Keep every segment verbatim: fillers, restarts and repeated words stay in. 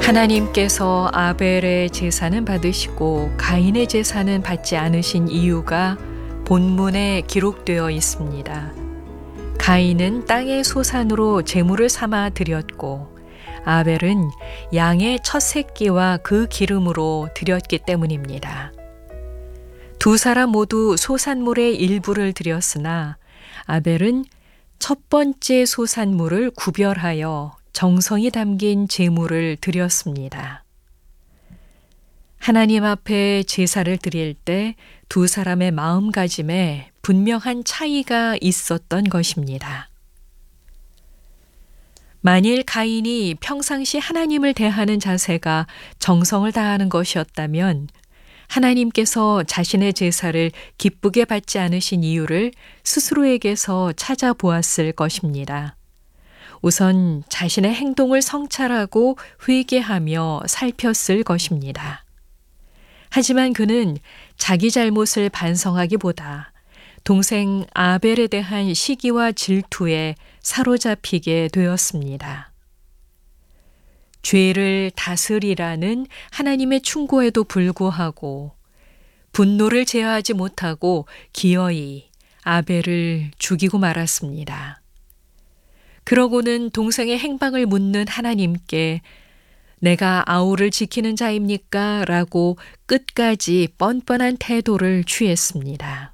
하나님께서 아벨의 제사는 받으시고 가인의 제사는 받지 않으신 이유가 본문에 기록되어 있습니다. 가인은 땅의 소산으로 제물을 삼아 드렸고 아벨은 양의 첫 새끼와 그 기름으로 드렸기 때문입니다. 두 사람 모두 소산물의 일부를 드렸으나 아벨은 첫 번째 소산물을 구별하여 정성이 담긴 제물을 드렸습니다. 하나님 앞에 제사를 드릴 때 두 사람의 마음가짐에 분명한 차이가 있었던 것입니다. 만일 가인이 평상시 하나님을 대하는 자세가 정성을 다하는 것이었다면 하나님께서 자신의 제사를 기쁘게 받지 않으신 이유를 스스로에게서 찾아보았을 것입니다. 우선 자신의 행동을 성찰하고 회개하며 살폈을 것입니다. 하지만 그는 자기 잘못을 반성하기보다 동생 아벨에 대한 시기와 질투에 사로잡히게 되었습니다. 죄를 다스리라는 하나님의 충고에도 불구하고 분노를 제어하지 못하고 기어이 아벨을 죽이고 말았습니다. 그러고는 동생의 행방을 묻는 하나님께 내가 아우를 지키는 자입니까? 라고 끝까지 뻔뻔한 태도를 취했습니다.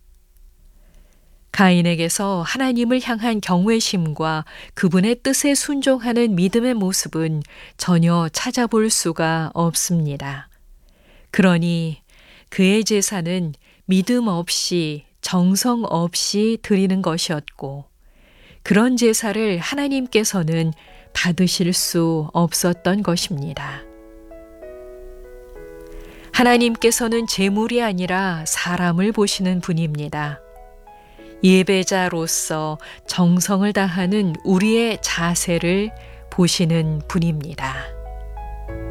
가인에게서 하나님을 향한 경외심과 그분의 뜻에 순종하는 믿음의 모습은 전혀 찾아볼 수가 없습니다. 그러니 그의 제사는 믿음 없이 정성 없이 드리는 것이었고 그런 제사를 하나님께서는 받으실 수 없었던 것입니다. 하나님께서는 제물이 아니라 사람을 보시는 분입니다. 예배자로서 정성을 다하는 우리의 자세를 보시는 분입니다.